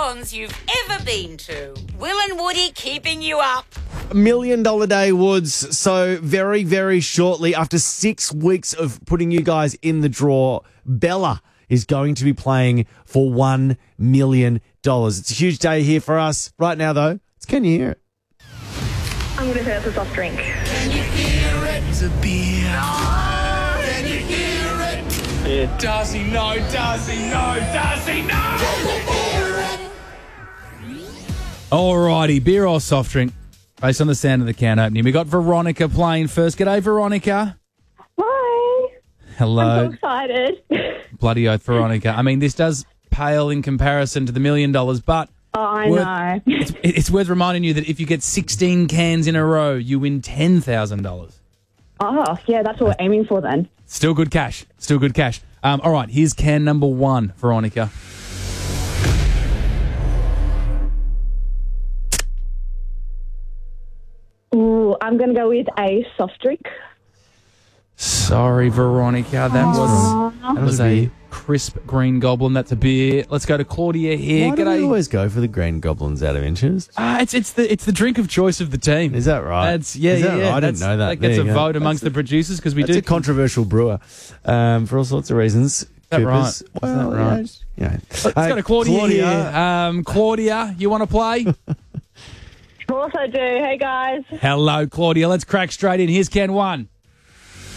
cons you've ever been to. Will and Woody keeping you up. $1 million day, Woods. So very, very shortly, after 6 weeks of putting you guys in the draw, Bella is going to be playing for $1 million. It's a huge day here for us. Right now, though, can you hear it? I'm going to say that's a soft drink. Can you hear it? It's a beer. No! Can you hear it? Yeah. Does he know? Does he know? Does he know? Can you hear it? Alrighty, beer or soft drink? Based on the sound of the can opening. We got Veronica playing first. G'day, Veronica. Hi. Hello. I'm so excited. Bloody oath, Veronica. I mean, this does pale in comparison to the $1 million, but Oh, I know. it's worth reminding you that if you get 16 cans in a row, you win $10,000. Oh, yeah, that's what we're aiming for then. Still good cash. Still good cash. All right, here's can number 1, Veronica. Ooh, I'm going to go with a soft drink. Sorry, Veronica. That was a crisp green goblin. That's a beer. Let's go to Claudia here. Why do we always go for the green goblins out of interest? It's the drink of choice of the team. Is that right? Is that right? I didn't know that. That gets a vote amongst the producers because we do. It's a controversial brewer for all sorts of reasons. Is that right? Well, Is that right? Yeah. Let's go to Claudia here. Claudia, you want to play? Of course I do. Hey, guys. Hello, Claudia. Let's crack straight in. Here's can 1.